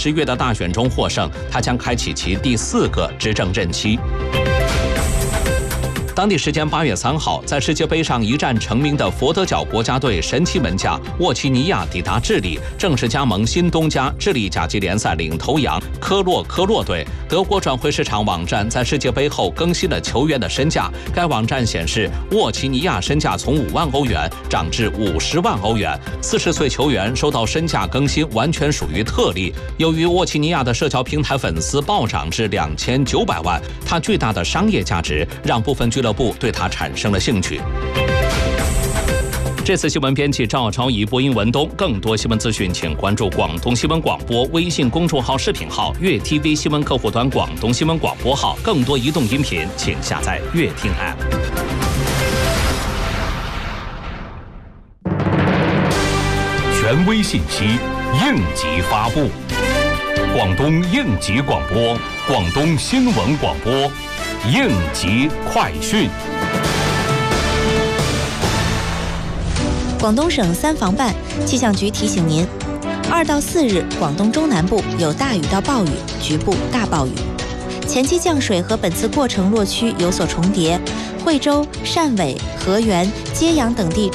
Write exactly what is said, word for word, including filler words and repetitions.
十月的大选中获胜，他将开启其第四个执政任期。当地时间八月三号，在世界杯上一战成名的佛得角国家队神奇门将沃齐尼亚抵达智利，正式加盟新东家智利甲级联赛领头羊科洛科洛队。德国转会市场网站在世界杯后更新了球员的身价，该网站显示，沃齐尼亚身价从五万欧元涨至五十万欧元。四十岁球员收到身价更新完全属于特例。由于沃齐尼亚的社交平台粉丝暴涨至两千九百万，他巨大的商业价值让部分俱乐部对他产生了兴趣。这次新闻编辑赵超仪，播音文东。更多新闻资讯，请关注广东新闻广播微信公众号、视频号、粤 T V 新闻客户端、广东新闻广播号。更多移动音频，请下载粤听 App。 权威信息，应急发布。广东应急广播，广东新闻广播，应急快讯。 广东省三防办气象局提醒您，二到四日广东中南部有大雨到暴雨，局部大暴雨。前期降水和本次过程落区有所重叠，惠州、汕尾、河源、揭阳等地